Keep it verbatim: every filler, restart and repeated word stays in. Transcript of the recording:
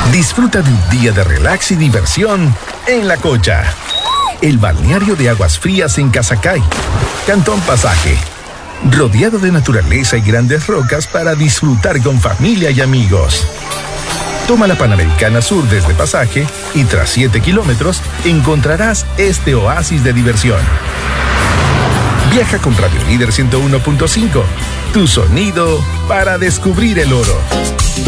Disfruta de un día de relax y diversión en La Cocha. El balneario de aguas frías en Casacay, Cantón Pasaje. Rodeado de naturaleza y grandes rocas para disfrutar con familia y amigos. Toma la Panamericana Sur desde Pasaje y tras siete kilómetros encontrarás este oasis de diversión. Viaja con Radio Líder ciento uno punto cinco, tu sonido para descubrir el oro.